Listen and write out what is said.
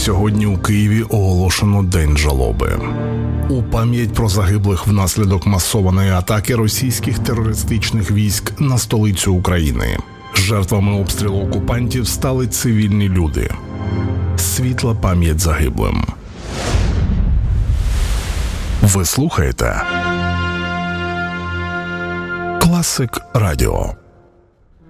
Сьогодні у Києві оголошено День жалоби. У пам'ять про загиблих внаслідок масованої атаки російських терористичних військ на столицю України. Жертвами обстрілу окупантів стали цивільні люди. Світла пам'ять загиблим. Ви слухаєте Класик Радіо.